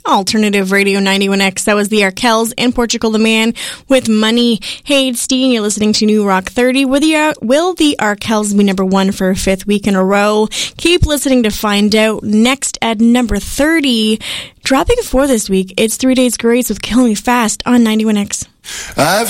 Alternative Radio 91X. That was the Arkells and Portugal the Man with Money. Hey, it's Dean. You're listening to New Rock 30. Will the Arkells be number one for a fifth week in a row? Keep listening to find out. Next at number 30, dropping 4 this week, it's 3 Days Grace with Kill Me Fast on 91X.